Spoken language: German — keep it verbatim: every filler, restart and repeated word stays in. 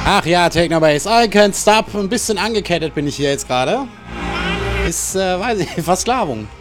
Ach ja, Technobase. I can't stop. Ein bisschen angekettet bin ich hier jetzt gerade. Ist, äh, weiß ich, Versklavung.